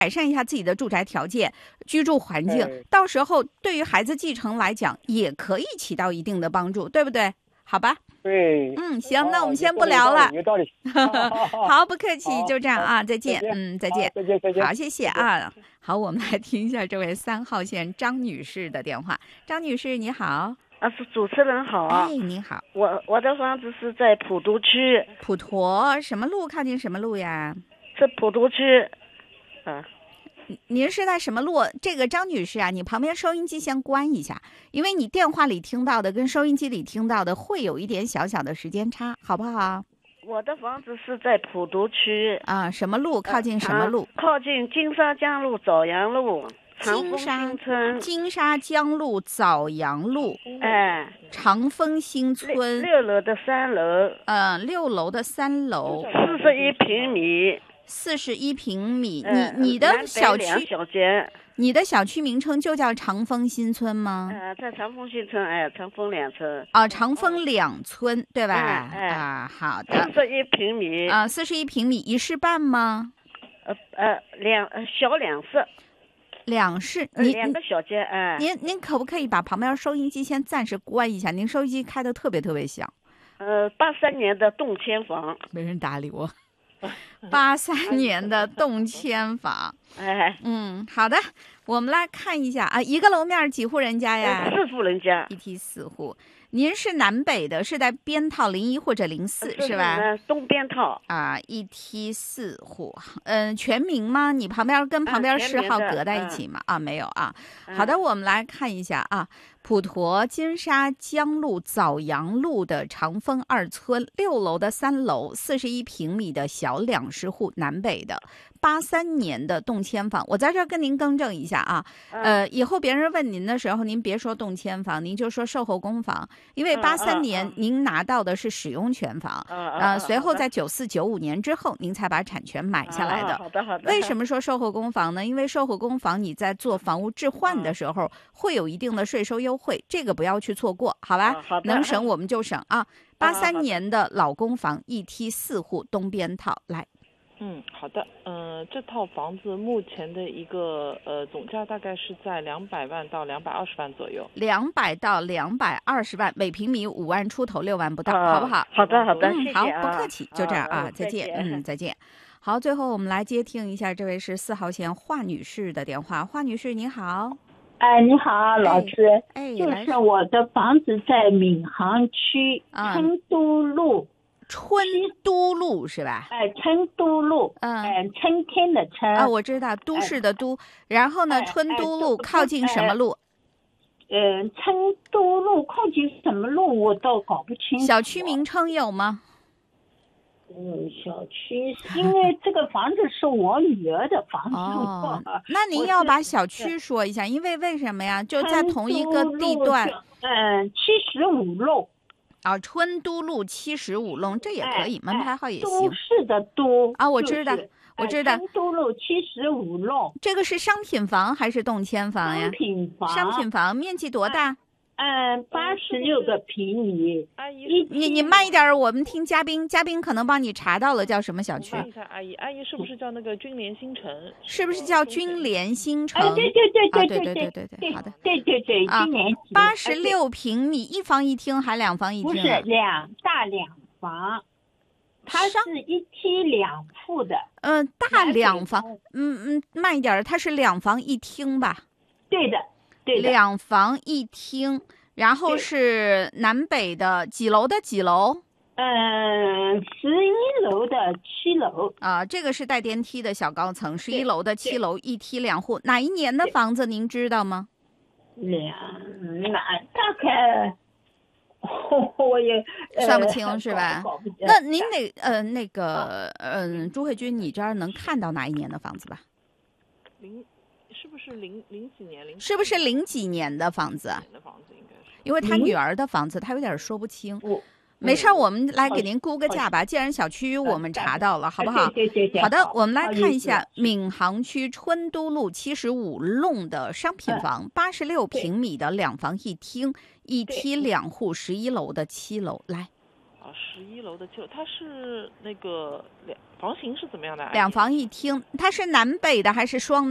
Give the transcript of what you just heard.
改善一下自己的住宅条件、居住环境，到时候对于孩子继承来讲，也可以起到一定的帮助，对不对？好吧。 对， 行，那我们先不聊了。 有道理。 好，不客气，就这样啊，再见。再见。 再见。 好，谢谢啊。好，我们来听一下这位3号线张女士的电话。张女士，你好。 是主持人好。 你好。 我的房子是在普陀区。 普陀什么路？靠近什么路呀？ 是普陀区。 您是在什么路？这个张女士啊，你旁边收音机先关一下，因为你电话里听到的跟收音机里听到的会有一点小小的时间差，好不好？ 我的房子是在普陀区什么路？靠近什么路？ 靠近金沙江路、枣阳路、长丰新村。 金沙江路、枣阳路。长丰新村 6楼的3楼。 6楼的3楼。 41平米。 41平米。你的小区，你的小区名称就叫长丰新村吗？ 在长丰新村，长丰2村。 长丰2村，对吧？好的。 41平米。 41平米，一室半吗？ 小两室。 2室。 2个小间。 您可不可以把旁边收音机先暂时关一下？您收音机开得特别特别响。 83年的动迁房。 没人搭理我。83年的动迁房。好的，我们来看一下啊，一个楼面几户人家呀 ？4户人家， 一梯4户。您是南北的，是在边套01或者04是吧？ 东边套。 一梯4户。全名吗？你旁边跟旁边谥号隔在一起吗？没有啊。好的，我们来看一下啊，普陀金沙江路、枣阳路的长丰2村6楼的3楼，41平米的小2室户，南北的，83年的动迁房。我在这儿跟您更正一下啊，以后别人问您的时候，您别说动迁房，您就说售后公房，因为83年您拿到的是使用权房，随后在94、95年之后，您才把产权买下来的。 好的。 为什么说售后公房呢？因为售后公房你在做房屋置换的时候，会有一定的税收优惠，这个不要去错过，好吧？能省我们就省啊。83年的老公房，一梯4户，东边套，来。 好的，这套房子目前的一个总价大概是在200万到220万左右。 200到220万，每平米5万出头，6万不到，好不好？ 好的，谢谢。 好，不客气，就这样啊，再见。再见。好，最后我们来接听一下，这位是4号线华女士的电话。华女士，您好。 你好，老师。就是我的房子在闵行区春都路。 春都路是吧？ 春都路，春天的春我知道，都市的都。然后呢，春都路靠近什么路？ 春都路靠近什么路我倒搞不清楚。 小区名称有吗？ 小区，因为这个房子是我女儿的房子。 那您要把小区说一下，因为为什么呀？就在同一个地段。 75路。 春都路75弄，这也可以，门牌号也行。 都市的都我知道。 春都路75弄。 这个是商品房还是动迁房呀？商品房，面积多大 ？86个平米。 你慢一点，我们听嘉宾可能帮你查到了叫什么小区。 问一下阿姨是不是叫那个君联新城？ 是不是叫君联新城？ 对， 好的。 对，君联。 86平米，一房一厅还2房一厅？ 不是大2房，它是1梯2户的。 大2房，慢一点，它是2房1厅吧？ 对的。 2房1厅，然后是南北的几楼的几楼 ？11楼的7楼。 这个是带电梯的小高层，11楼的7楼，1梯2户。哪一年的房子您知道吗？ 大概我也算不清是吧？那您朱慧君，你这儿能看到哪一年的房子吧？ 是不是零几年？ 是不是零几年的房子？因为他女儿的房子，他有点说不清。没事，我们来给您估个价吧。既然小区我们查到了，好不好？好的，我们来看一下闵行区春都路75弄的商品房，86平米的2房1厅，1梯2户，11楼的7楼。来， 11楼的7楼，它是那个房型是怎么样的？ 2房1厅，它是南北的还是双